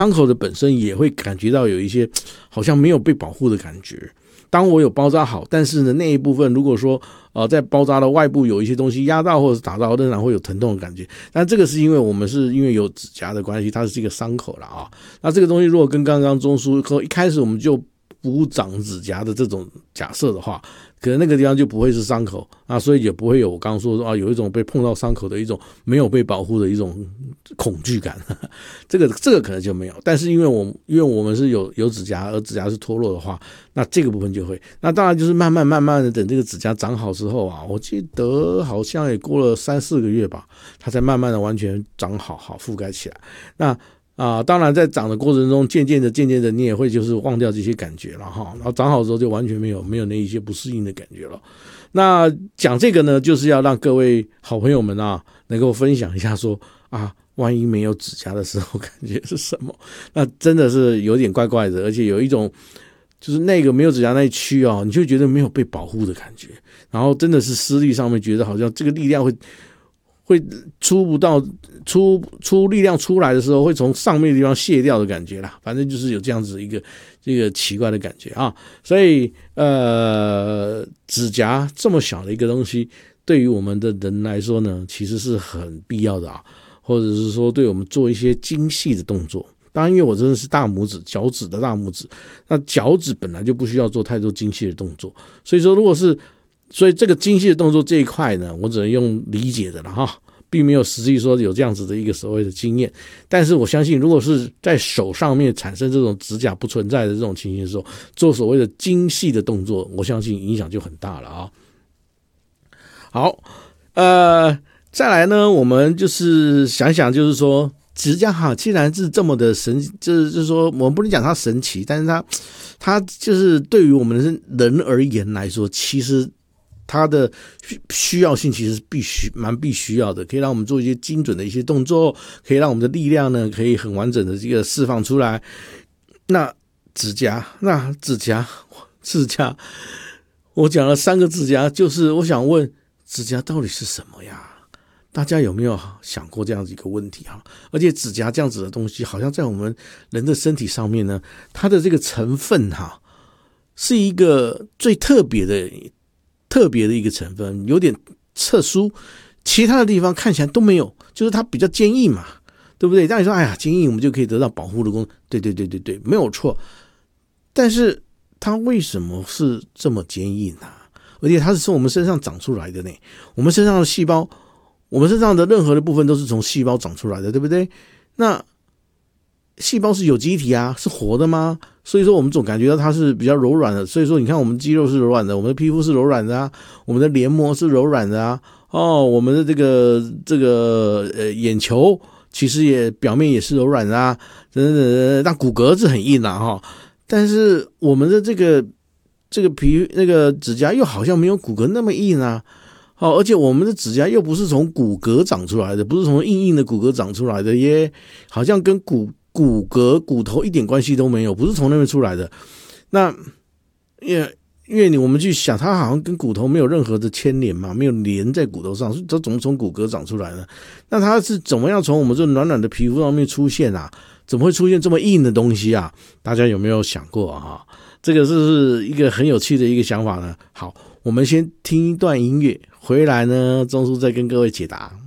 伤口的本身也会感觉到有一些好像没有被保护的感觉。当我有包扎好，但是呢那一部分如果说在包扎的外部有一些东西压到或者是打到，仍然会有疼痛的感觉。但这个是因为我们是因为有指甲的关系，它是一个伤口了啊。那这个东西如果跟刚刚中枢一开始我们就不长指甲的这种假设的话，可能那个地方就不会是伤口啊，所以也不会有我刚刚说有一种被碰到伤口的一种没有被保护的一种恐惧感，这个可能就没有。但是因为我们是有指甲，而指甲是脱落的话，那这个部分就会。那当然就是慢慢的等这个指甲长好之后啊，我记得好像也过了3-4个月吧，它才慢慢的完全长好覆盖起来。那当然在长的过程中渐渐的你也会就是忘掉这些感觉了哈，然后长好之后就完全没有那一些不适应的感觉了。那讲这个呢，就是要让各位好朋友们能够分享一下说万一没有指甲的时候感觉是什么。那真的是有点怪怪的，而且有一种就是那个没有指甲那一区你就觉得没有被保护的感觉，然后真的是施力上面觉得好像这个力量会出力量出来的时候会从上面的地方卸掉的感觉啦，反正就是有这样子一个奇怪的感觉啊。所以指甲这么小的一个东西，对于我们的人来说呢，其实是很必要的或者是说对我们做一些精细的动作。当然因为我真的是大拇指脚趾的大拇指，那脚趾本来就不需要做太多精细的动作，所以说所以这个精细的动作这一块呢，我只能用理解的了并没有实际说有这样子的一个所谓的经验。但是我相信如果是在手上面产生这种指甲不存在的这种情形的时候，做所谓的精细的动作，我相信影响就很大了好，再来呢，我们就是想想，就是说指甲既然是这么的神，就是说我们不能讲它神奇，但是它就是对于我们人而言来说，其实它的需要性其实是蛮必须要的，可以让我们做一些精准的一些动作，可以让我们的力量呢可以很完整的这个释放出来。那指甲，我讲了3个指甲，就是我想问指甲到底是什么呀？大家有没有想过这样子一个问题而且指甲这样子的东西，好像在我们人的身体上面呢，它的这个成分是一个最特别的一个成分，有点特殊，其他的地方看起来都没有，就是它比较坚硬嘛，对不对？让你说坚硬我们就可以得到保护的功能，对，没有错。但是它为什么是这么坚硬而且它是从我们身上长出来的呢？我们身上的细胞，我们身上的任何的部分都是从细胞长出来的，对不对？那细胞是有机体是活的吗？所以说我们总感觉到它是比较柔软的，所以说你看我们肌肉是柔软的，我们的皮肤是柔软的我们的黏膜是柔软的我们的这个眼球其实也表面也是柔软的等等，但骨骼是很硬但是我们的这个那个指甲又好像没有骨骼那么硬而且我们的指甲又不是从骨骼长出来的，不是从硬的骨骼长出来的耶，好像跟骨骼骨头一点关系都没有，不是从那边出来的。那因为我们去想，它好像跟骨头没有任何的牵连嘛，没有连在骨头上，它怎么从骨骼长出来呢？那它是怎么样从我们这软软的皮肤上面出现怎么会出现这么硬的东西大家有没有想过这个是一个很有趣的一个想法呢。好，我们先听一段音乐，回来呢中叔再跟各位解答。